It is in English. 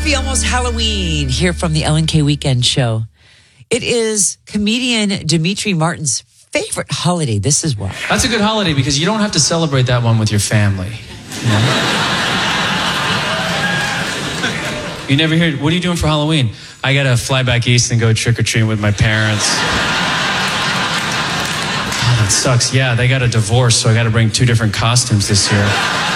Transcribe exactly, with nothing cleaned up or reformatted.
Happy almost Halloween here from the Ellen K Weekend Show. It is comedian Demetri Martin's favorite holiday. This is why. That's a good holiday because you don't have to celebrate that one with your family. You know? You never hear, what are you doing for Halloween? I got to fly back east and go trick-or-treating with my parents. Oh, that sucks. Yeah, they got a divorce, so I got to bring two different costumes this year.